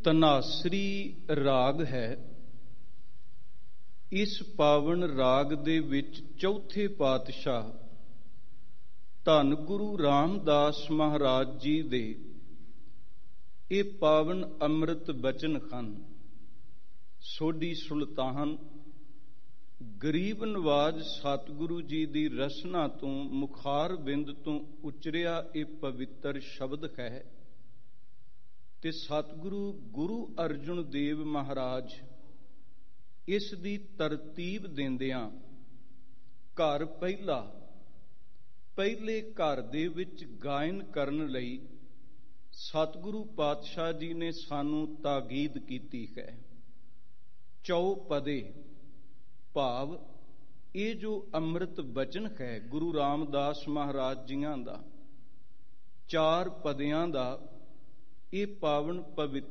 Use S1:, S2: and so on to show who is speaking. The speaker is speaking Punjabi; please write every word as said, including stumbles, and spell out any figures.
S1: ਧਨਾਸਰੀ ਰਾਗ ਹੈ। ਇਸ ਪਾਵਨ ਰਾਗ ਦੇ ਵਿੱਚ ਚੌਥੇ ਪਾਤਸ਼ਾਹ ਧੰਨ ਗੁਰੂ ਰਾਮਦਾਸ ਮਹਾਰਾਜ ਜੀ ਦੇ ਇਹ ਪਾਵਨ ਅੰਮ੍ਰਿਤ ਬਚਨ ਹਨ। ਸੋਢੀ ਸੁਲਤਾਨ ਗਰੀਬ ਨਵਾਜ ਸਤਿਗੁਰੂ ਜੀ ਦੀ ਰਸਨਾ ਤੋਂ ਮੁਖਾਰ ਬਿੰਦ ਤੋਂ ਉਚਰਿਆ ਇਹ ਪਵਿੱਤਰ ਸ਼ਬਦ ਹੈ ਤੇ ਸਤਿਗੁਰੂ ਗੁਰੂ ਅਰਜਨ ਦੇਵ ਮਹਾਰਾਜ ਇਸ ਦੀ ਤਰਤੀਬ ਦਿੰਦਿਆਂ ਘਰ ਪਹਿਲਾ ਪਹਿਲੇ ਘਰ ਦੇ ਵਿੱਚ ਗਾਇਨ ਕਰਨ ਲਈ ਸਤਿਗੁਰੂ ਪਾਤਸ਼ਾਹ ਜੀ ਨੇ ਸਾਨੂੰ ਤਾਕੀਦ ਕੀਤੀ ਹੈ। ਚੌਪਦੇ ਭਾਵ ਇਹ ਜੋ ਅੰਮ੍ਰਿਤ ਬਚਨ ਹੈ ਗੁਰੂ ਰਾਮਦਾਸ ਮਹਾਰਾਜ ਜੀਆਂ ਦਾ ਚਾਰ ਪਦਿਆਂ ਦਾ ਇਹ ਪਾਵਨ ਪਵਿੱਤਰ